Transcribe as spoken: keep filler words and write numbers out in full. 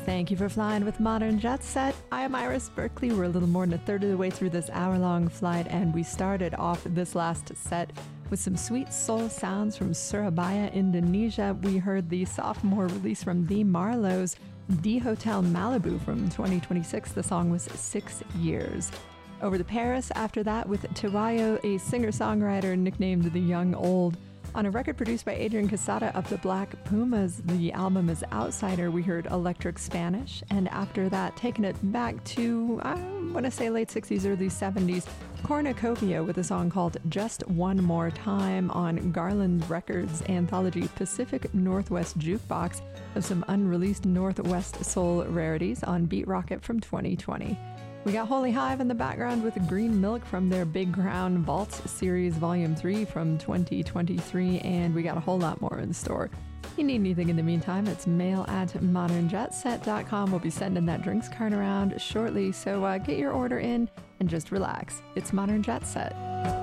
Thank you for flying with Modern Jet Set. I am Iris Berkeley. We're a little more than a third of the way through this hour-long flight, and we started off this last set with some sweet soul sounds from Surabaya, Indonesia. We heard the sophomore release from The Marlows, D Hotel Malibu from twenty twenty-six. The song was Six Years. Over to Paris after that with Tirayo, a singer-songwriter nicknamed The Young Old. On a record produced by Adrian Casada of the Black Pumas, the album is Outsider. We heard Electric Spanish, and after that, taking it back to, I want to say late sixties, early seventies, Cornucopia with a song called Just One More Time on Garland Records' anthology Pacific Northwest Jukebox of some unreleased Northwest soul rarities on Beat Rocket from twenty twenty. We got Holy Hive in the background with Green Milk from their Big Crown Vaults Series Volume three from twenty twenty-three, and we got a whole lot more in store. If you need anything in the meantime, it's mail at modern jet set dot com. We'll be sending that drinks cart around shortly, so uh, get your order in and just relax. It's Modern Jet Set.